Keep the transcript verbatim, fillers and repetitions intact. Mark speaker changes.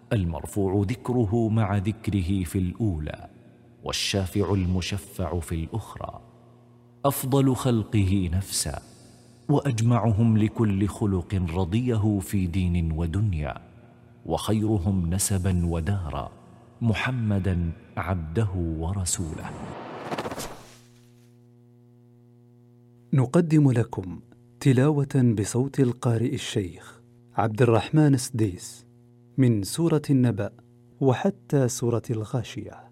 Speaker 1: المرفوع ذكره مع ذكره في الأولى، والشافع المشفع في الأخرى، أفضل خلقه نفسا، وأجمعهم لكل خلق رضيه في دين ودنيا، وخيرهم نسبا ودارا، محمدا عبده ورسوله.
Speaker 2: نقدم لكم تلاوة بصوت القارئ الشيخ عبد الرحمن السديس من سورة النبأ وحتى سورة الغاشية.